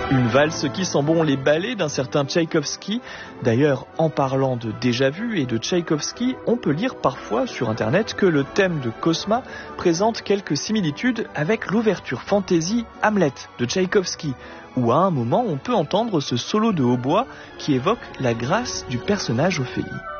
Une valse qui sent bon les ballets d'un certain Tchaïkovski. D'ailleurs, en parlant de déjà-vu et de Tchaïkovski, on peut lire parfois sur Internet que le thème de Cosma présente quelques similitudes avec l'ouverture fantaisie Hamlet de Tchaïkovski, où à un moment on peut entendre ce solo de hautbois qui évoque la grâce du personnage Ophélie.